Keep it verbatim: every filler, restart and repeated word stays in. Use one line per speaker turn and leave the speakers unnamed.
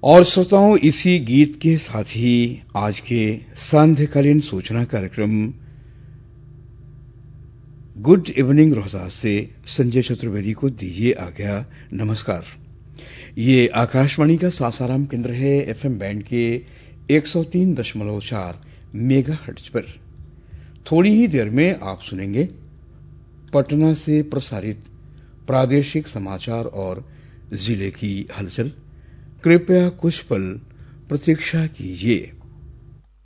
और श्रोताओं, इसी गीत के साथ ही आज के सांध्यकालीन सूचना कार्यक्रम गुड इवनिंग रोहतास से संजय चतुर्वेदी को दीजिए आज्ञा। नमस्कार। ये आकाशवाणी का सासाराम केंद्र है, एफएम बैंड के एक सौ तीन दशमलव चार मेगाहर्ट्ज पर। थोड़ी ही देर में आप सुनेंगे पटना से प्रसारित प्रादेशिक समाचार और जिले की हलचल। कृपया कुछ पल प्रतीक्षा कीजिए।